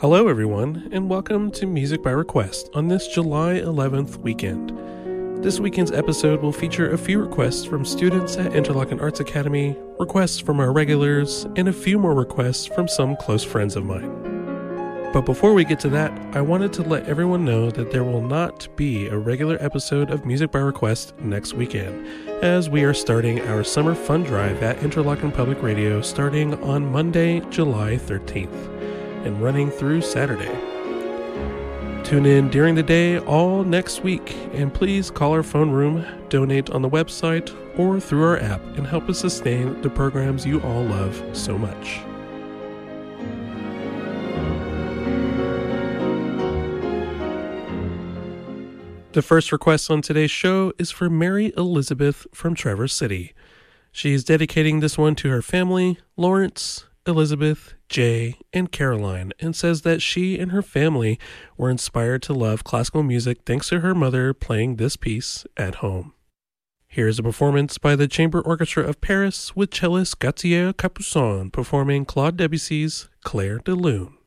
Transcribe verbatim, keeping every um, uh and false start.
Hello everyone, and welcome to Music by Request on this July eleventh weekend. This weekend's episode will feature a few requests from students at Interlochen Arts Academy, requests from our regulars, and a few more requests from some close friends of mine. But before we get to that, I wanted to let everyone know that there will not be a regular episode of Music by Request next weekend, as we are starting our summer fun drive at Interlochen Public Radio starting on Monday, July thirteenth. And running through Saturday. Tune in during the day all next week, and please call our phone room, donate on the website, or through our app and help us sustain the programs you all love so much. The first request on today's show is for Mary Elizabeth from Traverse City. She's dedicating this one to her family, Lawrence, Elizabeth, Jay, and Caroline, and says that she and her family were inspired to love classical music thanks to her mother playing this piece at home. Here's a performance by the Chamber Orchestra of Paris with cellist Gauthier Capuçon performing Claude Debussy's Clair de Lune.